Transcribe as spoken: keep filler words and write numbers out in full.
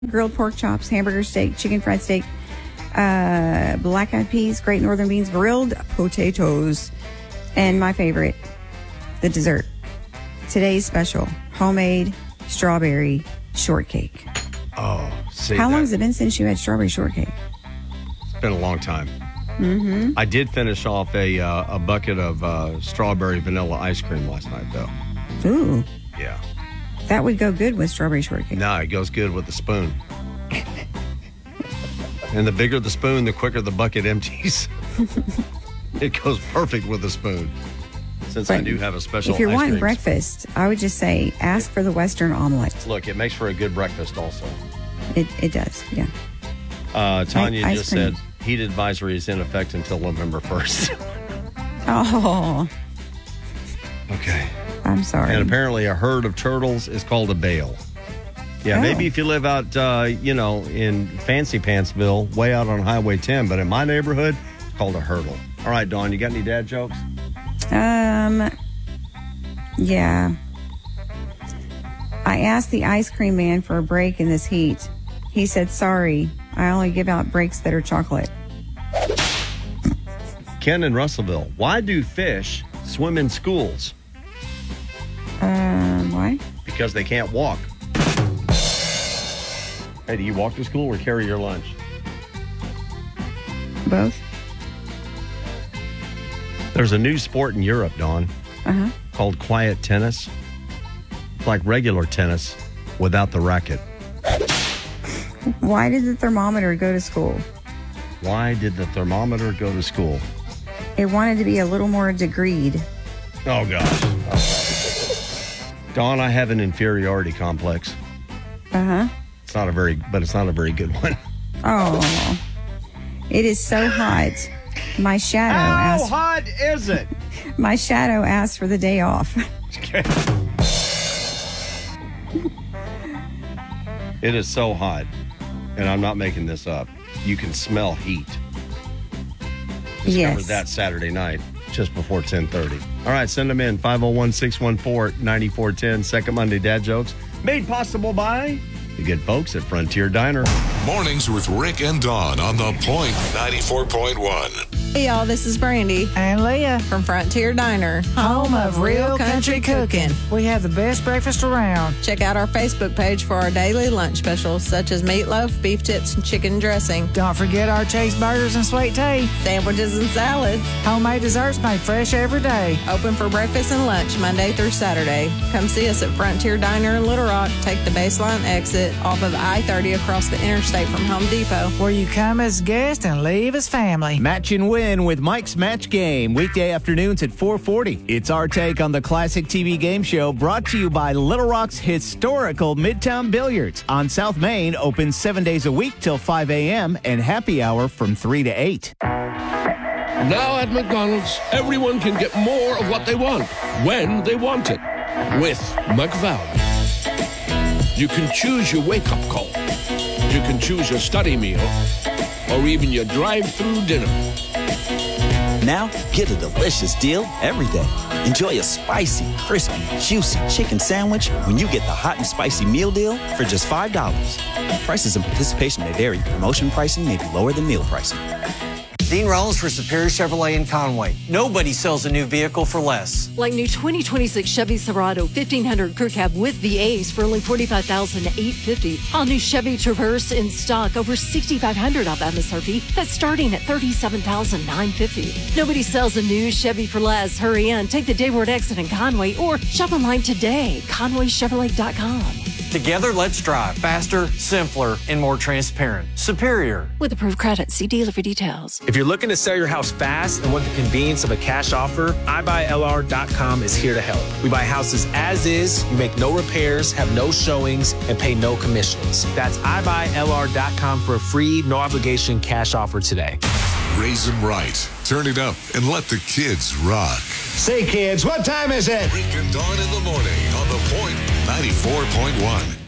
grilled pork chops, hamburger steak, chicken fried steak, uh, black-eyed peas, Great Northern beans, grilled potatoes, and my favorite, the dessert. Today's special, homemade strawberry shortcake. Oh, see. How that, long has it been since you had strawberry shortcake? It's been a long time. Mm-hmm. I did finish off a uh, a bucket of uh, strawberry vanilla ice cream last night, though. Ooh. Yeah. That would go good with strawberry shortcake. No, it goes good with the spoon. And the bigger the spoon, the quicker the bucket empties. It goes perfect with the spoon. Since but I do have a special if you're ice wanting cream breakfast, I would just say ask for the Western omelet. Look, it makes for a good breakfast also. It it does, yeah. Uh, Tanya I- just cream. said heat advisory is in effect until November first. Oh, Okay. I'm sorry. And apparently a herd of turtles is called a bale. Yeah, Oh. maybe if you live out, uh, you know, in Fancy Pantsville, way out on Highway ten, but in my neighborhood, it's called a hurdle. All right, Dawn, you got any dad jokes? Um, yeah. I asked the ice cream man for a break in this heat. He said, sorry, I only give out breaks that are chocolate. Ken in Russellville, why do fish swim in schools? Um, why? Because they can't walk. Hey, do you walk to school or carry your lunch? Both? There's a new sport in Europe, Dawn, Uh-huh. called quiet tennis. It's like regular tennis without the racket. Why did the thermometer go to school? Why did the thermometer go to school? It wanted to be a little more degreed. Oh, gosh. Okay. Dawn, I have an inferiority complex. Uh-huh. It's not a very, but it's not a very good one. Oh, it is so hot. My shadow How asked. hot is it? My shadow asked for the day off. Okay. It is so hot, and I'm not making this up. You can smell heat. Discovered Yes. that Saturday night, just before ten thirty. All right, send them in. five oh one, six one four, nine four one zero. Second Monday Dad Jokes. Made possible by the good folks at Frontier Diner. Mornings with Rick and Dawn on The Point ninety-four point one. Hey, y'all, this is Brandy And Leah, from Frontier Diner, home of real country cooking. We have the best breakfast around. Check out our Facebook page for our daily lunch specials, such as meatloaf, beef tips, and chicken dressing, Don't forget our Chase burgers and sweet tea. sandwiches and salads. Homemade desserts made fresh every day. Open for breakfast and lunch Monday through Saturday. Come see us at Frontier Diner in Little Rock. Take the baseline exit off of I thirty across the interstate from Home Depot. Where you come as guest and leave as family. Match and win with Mike's Match Game, weekday afternoons at four forty. It's our take on the classic T V game show, brought to you by Little Rock's historical Midtown Billiards. On South Main, open seven days a week till five a.m. and happy hour from three to eight. Now at McDonald's, everyone can get more of what they want, when they want it, with McValue. You can choose your wake-up call. You can choose your study meal, or even your drive-through dinner. Now, get a delicious deal every day. Enjoy a spicy, crispy, juicy chicken sandwich when you get the hot and spicy meal deal for just five dollars. Prices and participation may vary. Promotion pricing may be lower than meal pricing. Dean Rollins for Superior Chevrolet in Conway. Nobody sells a new vehicle for less. Like new twenty twenty-six Chevy Silverado fifteen hundred Crew Cab with V A's for only forty-five thousand eight hundred fifty dollars. All new Chevy Traverse in stock over sixty-five hundred dollars off M S R P. That's starting at thirty-seven thousand nine hundred fifty dollars. Nobody sells a new Chevy for less. Hurry in, take the Dayward exit in Conway or shop online today. Conway Chevrolet dot com. Together, let's drive faster, simpler, and more transparent. Superior. With approved credit, see dealer for details. If you're looking to sell your house fast and want the convenience of a cash offer, I buy L R dot com is here to help. We buy houses as is, you make no repairs, have no showings, and pay no commissions. That's I buy L R dot com for a free, no obligation cash offer today. Raise them right. Turn it up and let the kids rock. Say, kids, what time is it? Rick and Dawn in the morning on The Point ninety-four point one.